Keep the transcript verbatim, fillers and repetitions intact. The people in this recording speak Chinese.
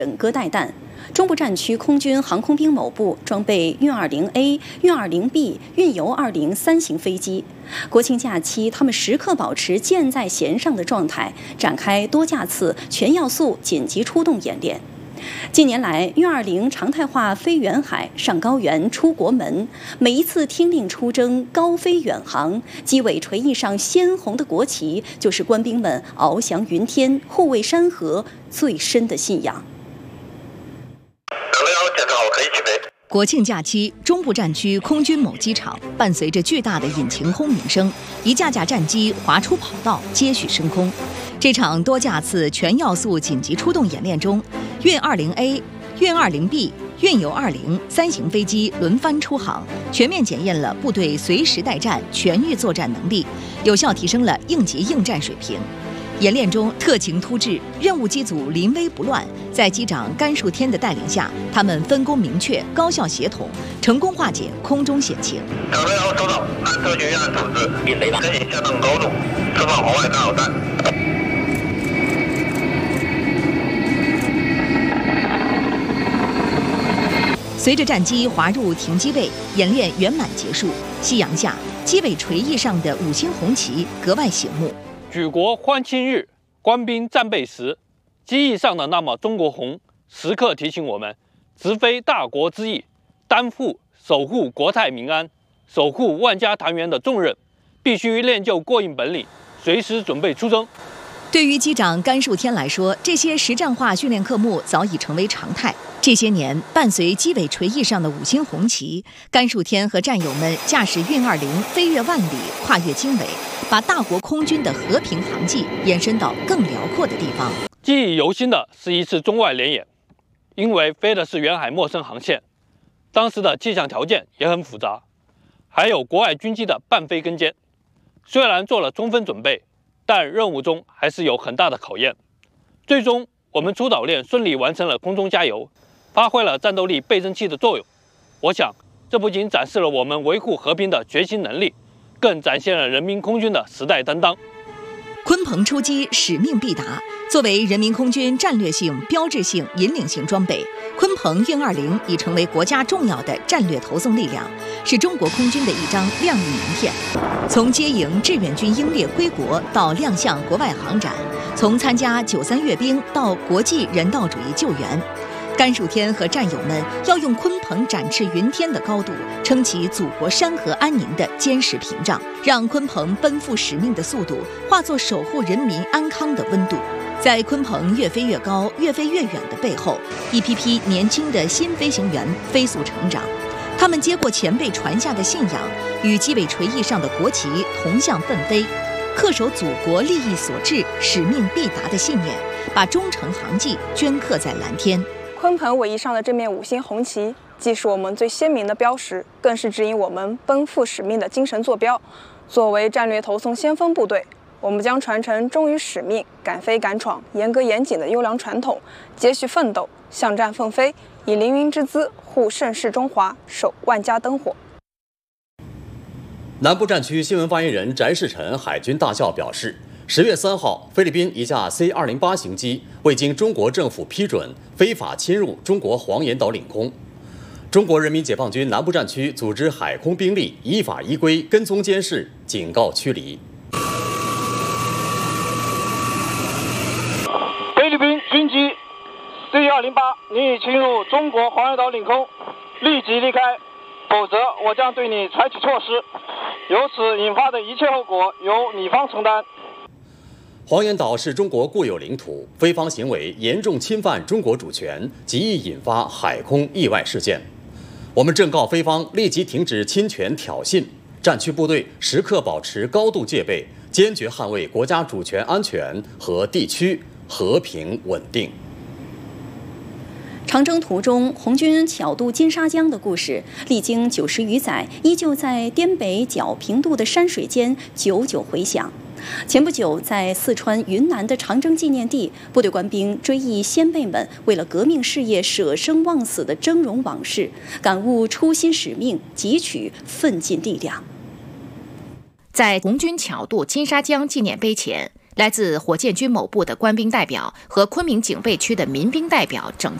整个带弹。中部战区空军航空兵某部装备运 二零 A、运 二零 B、运油二零三型飞机。国庆假期，他们时刻保持箭在弦上的状态，展开多架次全要素紧急出动演练。近年来，运二零常态化飞远海、上高原、出国门，每一次听令出征、高飞远航，机尾垂翼上鲜红的国旗，就是官兵们翱翔云天、护卫山河最深的信仰。 国庆假期，中部战区空军某机场伴随着巨大的引擎轰鸣声，一架架战机滑出跑道，接续升空。这场多架次全要素紧急出动演练中，运 二零 A、运 二零 B、运油二零三型飞机轮番出航，全面检验了部队随时待战、全域作战能力，有效提升了应急应战水平。演练中特情突至，任务机组临危不乱，在机长甘树天的带领下，他们分工明确、高效协同，成功化解空中险情。 小队要收到，按特训预案处置，引雷可以下降高度，释放红外干扰弹。 随着战机滑入停机位，演练圆满结束。夕阳下，机尾垂翼上的五星红旗格外醒目。 举国欢庆日，官兵战备时，机翼上的那抹中国红，时刻提醒我们，直飞大国之翼，担负守护国泰民安、守护万家团圆的重任，必须练就过硬本领，随时准备出征。 对于机长甘树天来说，这些实战化训练科目早已成为常态。这些年，伴随机尾垂翼上的五星红旗，甘树天和战友们驾驶运二零飞越万里，跨越经纬，把大国空军的和平航迹延伸到更辽阔的地方。 记忆犹新的是一次中外联演，因为飞的是远海陌生航线，当时的气象条件也很复杂，还有国外军机的伴飞跟监。虽然做了充分准备，但任务中还是有很大的考验。最终，我们出岛链顺利完成了空中加油，发挥了战斗力倍增器的作用。我想，这不仅展示了我们维护和平的决心能力，更展现了人民空军的时代担当。 鲲鹏出击，使命必达。作为人民空军战略性、标志性、引领性装备，鲲鹏运二零已成为国家重要的战略投送力量，是中国空军的一张亮丽名片。从接迎志愿军英烈归国到亮相国外航展，从参加九三阅兵到国际人道主义救援，甘树天和战友们要用鲲鹏展翅云天的高度，撑起祖国山河安宁的坚实屏障，让鲲鹏奔赴使命的速度化作守护人民安康的温度。在鲲鹏越飞越高、越飞越远的背后，一批批年轻的新飞行员飞速成长。他们接过前辈传下的信仰，与机尾垂翼上的国旗同向奋飞，恪守祖国利益所至、使命必达的信念，把忠诚航迹镌刻在蓝天。 鲲鹏尾翼上的这面五星红旗，既是我们最鲜明的标识，更是指引我们奔赴使命的精神坐标。作为战略投送先锋部队，我们将传承忠于使命、敢飞敢闯、严格严谨的优良传统，接续奋斗，向战奋飞，以凌云之姿护盛世中华，守万家灯火。 南部战区新闻发言人翟世臣海军大校表示，十月三号，菲律宾一架 C 二零八型机未经中国政府批准，非法侵入中国黄岩岛领空。中国人民解放军南部战区组织海空兵力依法依规跟踪监视，警告驱离。 菲律宾军机 C 二零八，你已侵入中国黄岩岛领空，立即离开，否则我将对你采取措施。由此引发的一切后果由你方承担。 黄岩岛是中国固有领土，菲方行为严重侵犯中国主权，极易引发海空意外事件。我们正告菲方立即停止侵权挑衅，战区部队时刻保持高度戒备，坚决捍卫国家主权安全和地区和平稳定。 长征途中，红军巧渡金沙江的故事，历经九十余载，依旧在滇北角平度的山水间久久回响。前不久，在四川、云南的长征纪念地，部队官兵追忆先辈们为了革命事业舍生忘死的峥嵘往事，感悟初心使命，汲取奋进力量。 在红军巧渡金沙江纪念碑前， 来自火箭军某部的官兵代表和昆明警备区的民兵代表整